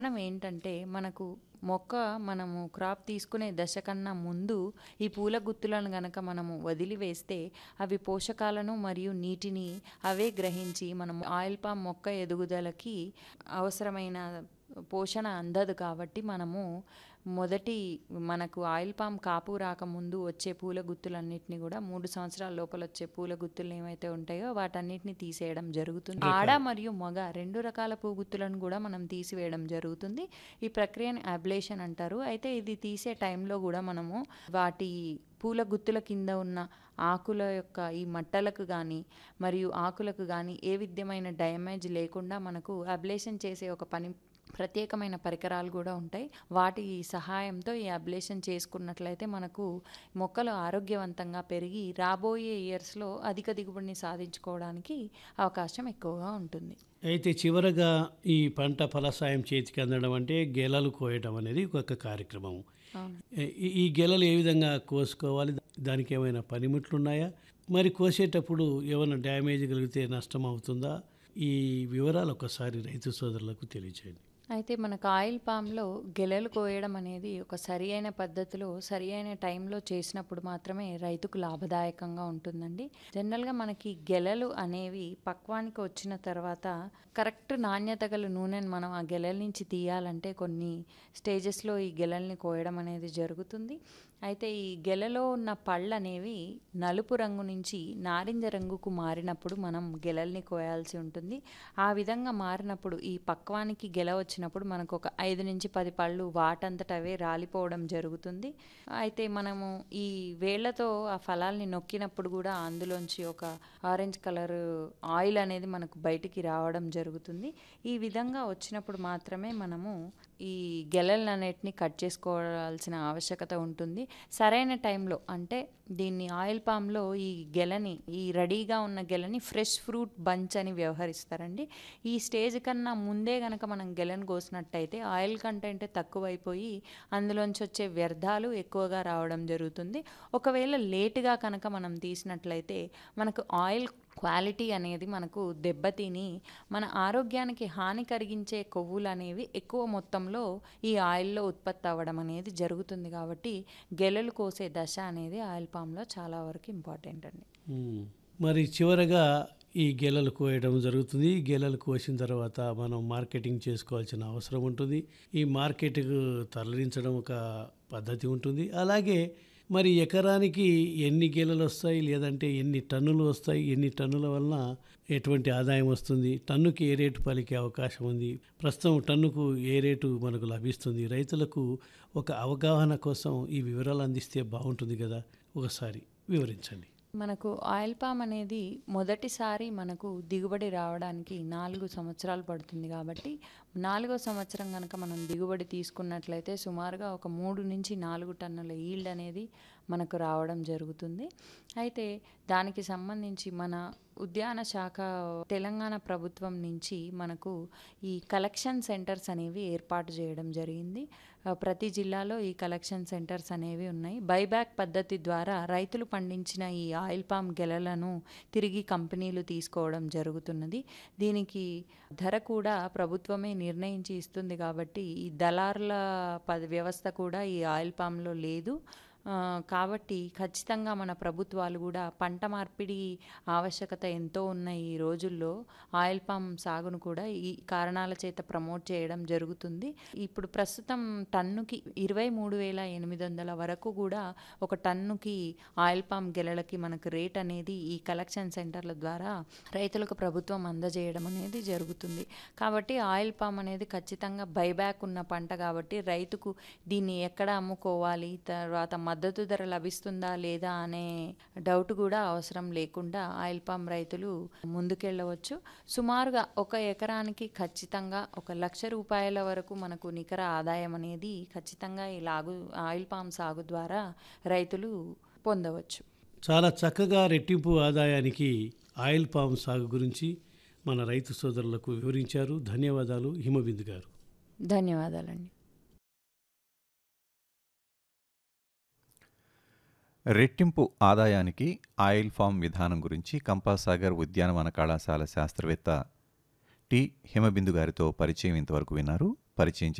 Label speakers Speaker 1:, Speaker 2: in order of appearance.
Speaker 1: కారణం ఏంటంటే, మనము క్రాప్ తీసుకునే దశ కన్నా ముందు ఈ పూల గుత్తులను గనక మనము వదిలివేస్తే, అవి పోషకాలను మరియు నీటిని అవే గ్రహించి మనము ఆయిల్ పామ్ మొక్క ఎదుగుదలకి అవసరమైన పోషణ అందదు. కాబట్టి మొదటి మనకు ఆయిల్ పామ్ కాపు రాకముందు వచ్చే పూల గుత్తులన్నిటిని కూడా 3 సంవత్సరాల లోపల వచ్చే పూల గుత్తులు ఏమైతే ఉంటాయో వాటన్నిటిని తీసేయడం జరుగుతుంది. ఆడ మరియు మగ 2 రకాల పూగుత్తులను కూడా మనం తీసివేయడం జరుగుతుంది. ఈ ప్రక్రియని అబ్లేషన్ అంటారు. అయితే ఇది తీసే టైంలో కూడా మనము వాటి పూల గుత్తుల కింద ఉన్న ఆకుల యొక్క ఈ మట్టలకు కానీ మరియు ఆకులకు కానీ ఏ విధమైన డ్యామేజ్ లేకుండా మనకు అబ్లేషన్ చేసే ఒక ప్రత్యేకమైన పరికరాలు కూడా ఉంటాయి. వాటి సహాయంతో ఈ అబ్లేషన్ చేసుకున్నట్లయితే మనకు మొక్కలు ఆరోగ్యవంతంగా పెరిగి రాబోయే ఇయర్స్లో అధిక దిగుబడిని సాధించుకోవడానికి అవకాశం ఎక్కువగా ఉంటుంది.
Speaker 2: అయితే చివరగా ఈ పంట ఫలసాయం చేతికి అందడం అంటే గెలలు కోయడం అనేది ఒక కార్యక్రమం.
Speaker 1: అవును.
Speaker 2: ఈ గెలలు ఏ విధంగా కోసుకోవాలి, దానికి ఏమైనా పనిముట్లు ఉన్నాయా, మరి కోసేటప్పుడు ఏమైనా డ్యామేజ్ కలిగితే నష్టం అవుతుందా? ఈ వివరాలు ఒకసారి రైతు సోదరులకు తెలియచేయండి.
Speaker 1: అయితే మనకు ఆయిల్ పామ్లో గెలలు కోయడం అనేది ఒక సరి అయిన పద్ధతిలో సరి అయిన టైంలో చేసినప్పుడు మాత్రమే రైతుకు లాభదాయకంగా ఉంటుందండి. జనరల్గా మనకి గెలలు అనేవి పక్వానికి వచ్చిన తర్వాత కరెక్ట్ నాణ్యత గల నూనెను మనం ఆ గెలల నుంచి తీయాలంటే కొన్ని స్టేజెస్లో ఈ గెలల్ని కోయడం అనేది జరుగుతుంది. అయితే ఈ గెలలో ఉన్న పళ్ళు అనేవి నలుపు రంగు నుంచి నారింజ రంగుకు మారినప్పుడు మనం గెలల్ని కోయాల్సి ఉంటుంది. ఆ విధంగా మారినప్పుడు ఈ పక్వానికి గెల వచ్చినప్పుడు మనకు ఒక 5 నుంచి 10 పళ్ళు వాటంతట అవే రాలిపోవడం జరుగుతుంది. అయితే మనము ఈ వేళ్లతో ఆ ఫలాల్ని నొక్కినప్పుడు కూడా అందులోంచి ఒక ఆరెంజ్ కలర్ ఆయిల్ అనేది మనకు బయటికి రావడం జరుగుతుంది. ఈ విధంగా వచ్చినప్పుడు మాత్రమే మనము ఈ గెలలన్నిటిని కట్ చేసుకోవాల్సిన ఆవశ్యకత ఉంటుంది. సరైన టైంలో అంటే దీన్ని ఆయిల్ పామ్లో ఈ రెడీగా ఉన్న గెలని ఫ్రెష్ ఫ్రూట్ బంచ్ అని వ్యవహరిస్తారండి. ఈ స్టేజ్ కన్నా ముందే గనక మనం గెలను కోసినట్టయితే ఆయిల్ కంటెంట్ తక్కువైపోయి అందులోంచి వచ్చే వ్యర్థాలు ఎక్కువగా రావడం జరుగుతుంది. ఒకవేళ లేటుగా కనుక మనం తీసినట్లయితే మనకు ఆయిల్ క్వాలిటీ అనేది మనకు దెబ్బతిని మన ఆరోగ్యానికి హాని కలిగించే కొవ్వులు అనేవి ఎక్కువ మొత్తంలో ఈ ఆయిల్లో ఉత్పత్తి అవ్వడం అనేది జరుగుతుంది. కాబట్టి గెలలు కోసే దశ అనేది ఆయిల్ పామ్లో చాలా వరకు ఇంపార్టెంట్ అండి.
Speaker 2: మరి చివరగా ఈ గెలలు కోయడం జరుగుతుంది. ఈ గెలలు కోసిన తర్వాత మనం మార్కెటింగ్ చేసుకోవాల్సిన అవసరం ఉంటుంది. ఈ మార్కెట్కు తరలించడం ఒక పద్ధతి ఉంటుంది. అలాగే మరి ఎకరానికి ఎన్ని గెలలు వస్తాయి, లేదంటే ఎన్ని టన్నులు వస్తాయి, ఎన్ని టన్నుల వలన ఎటువంటి ఆదాయం వస్తుంది, టన్నుకి ఏ రేటు పలికే అవకాశం ఉంది, ప్రస్తుతం టన్నుకు ఏ రేటు మనకు లభిస్తుంది, రైతులకు ఒక అవగాహన కోసం ఈ వివరాలు అందిస్తే బాగుంటుంది కదా, ఒకసారి వివరించండి.
Speaker 1: మనకు ఆయిల్ పామ్ అనేది మొదటిసారి మనకు దిగుబడి రావడానికి 4 సంవత్సరాలు పడుతుంది. కాబట్టి 4వ సంవత్సరం కనుక మనం దిగుబడి తీసుకున్నట్లయితే సుమారుగా ఒక 3 నుంచి 4 టన్నుల ఈల్డ్ అనేది మనకు రావడం జరుగుతుంది. అయితే దానికి సంబంధించి మన ఉద్యాన శాఖ తెలంగాణ ప్రభుత్వం నుంచి మనకు ఈ కలెక్షన్ సెంటర్స్ అనేవి ఏర్పాటు చేయడం జరిగింది. ప్రతి జిల్లాలో ఈ కలెక్షన్ సెంటర్స్ అనేవి ఉన్నాయి. బైబ్యాక్ పద్ధతి ద్వారా రైతులు పండించిన ఈ ఆయిల్ పామ్ గెలలను తిరిగి కంపెనీలు తీసుకోవడం జరుగుతున్నది. దీనికి ధర కూడా ప్రభుత్వమే నిర్ణయించి ఇస్తుంది. కాబట్టి ఈ దళారుల వ్యవస్థ కూడా ఈ ఆయిల్ పామ్లో లేదు. కాబట్టి ఖచ్చితంగా మన ప్రభుత్వాలు కూడా పంట మార్పిడి ఆవశ్యకత ఎంతో ఉన్న ఈ రోజుల్లో ఆయిల్ పామ్ సాగును కూడా ఈ కారణాల చేత ప్రమోట్ చేయడం జరుగుతుంది. ఇప్పుడు ప్రస్తుతం టన్నుకి 23,800 వరకు కూడా ఒక టన్నుకి ఆయిల్ పామ్ గెలలకి మనకు రేట్ అనేది ఈ కలెక్షన్ సెంటర్ల ద్వారా రైతులకు ప్రభుత్వం అందజేయడం అనేది జరుగుతుంది. కాబట్టి ఆయిల్ పామ్ అనేది ఖచ్చితంగా బైబ్యాక్ ఉన్న పంట కాబట్టి రైతుకు దీన్ని ఎక్కడ అమ్ముకోవాలి, తర్వాత మద్దతు ధర లభిస్తుందా లేదా అనే డౌట్ కూడా అవసరం లేకుండా ఆయిల్ పామ్ రైతులు ముందుకెళ్ళవచ్చు. సుమారుగా ఒక ఎకరానికి ఖచ్చితంగా 1,00,000 రూపాయల వరకు మనకు నికర ఆదాయం అనేది ఖచ్చితంగా ఈ ఆయిల్ పామ్ సాగు ద్వారా రైతులు పొందవచ్చు.
Speaker 2: చాలా చక్కగా రెట్టింపు ఆదాయానికి ఆయిల్ పామ్ సాగు గురించి మన రైతు సోదరులకు వివరించారు. ధన్యవాదాలు హిమబిందు గారు.
Speaker 1: ధన్యవాదాలండి.
Speaker 3: రెట్టింపు ఆదాయానికి ఆయిల్ ఫామ్ విధానం గురించి కంపాసాగర్ ఉద్యానవన కళాశాల శాస్త్రవేత్త టి హిమబిందు గారితో పరిచయం ఇంతవరకు విన్నారు. పరిచయం